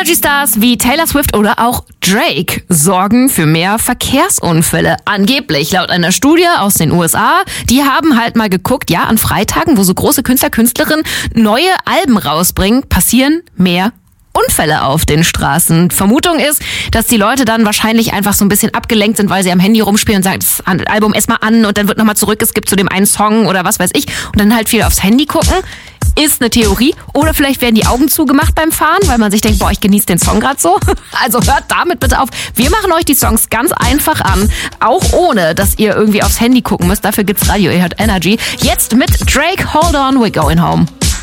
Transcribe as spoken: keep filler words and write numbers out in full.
Energy-Stars wie Taylor Swift oder auch Drake sorgen für mehr Verkehrsunfälle. Angeblich, laut einer Studie aus den U S A. Die haben halt mal geguckt, ja, an Freitagen, wo so große Künstler, Künstlerinnen neue Alben rausbringen, passieren mehr Unfälle auf den Straßen. Vermutung ist, dass die Leute dann wahrscheinlich einfach so ein bisschen abgelenkt sind, weil sie am Handy rumspielen und sagen, das Album erstmal an und dann wird nochmal zurück, es gibt zu dem einen Song oder was weiß ich und dann halt viel aufs Handy gucken. Ist eine Theorie. Oder vielleicht werden die Augen zugemacht beim Fahren, weil man sich denkt, boah, ich genieße den Song gerade so. Also hört damit bitte auf. Wir machen euch die Songs ganz einfach an, auch ohne, dass ihr irgendwie aufs Handy gucken müsst. Dafür gibt's Radio, ihr hört Energy. Jetzt mit Drake, Hold On, We're Going Home.